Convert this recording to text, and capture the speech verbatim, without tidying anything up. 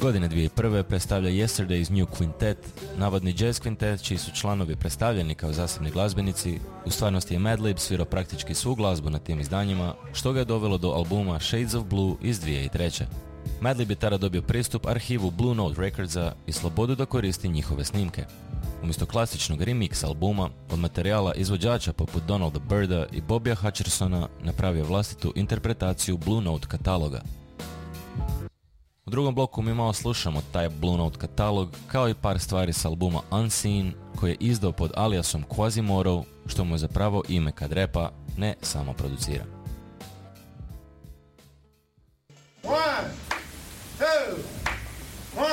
Godine dvije tisuće prve. predstavlja Yesterday's New Quintet, navodni jazz quintet čiji su članovi predstavljeni kao zasebni glazbenici. U stvarnosti je Madlib svirao praktički svu glazbu na tim izdanjima, što ga je dovelo do albuma Shades of Blue iz dvije tisuće treće. Madlib je tada dobio pristup arhivu Blue Note Recordsa i slobodu da koristi njihove snimke. Umjesto klasičnog remix albuma, od materijala izvođača poput Donalda Byrda i Bobbya Hutchersona napravio vlastitu interpretaciju Blue Note kataloga. U drugom bloku mi malo slušamo taj Blue Note katalog, kao i par stvari s albuma Unseen, koji je izdao pod aliasom Quasimodo, što mu je zapravo ime kad repa, ne samo producira.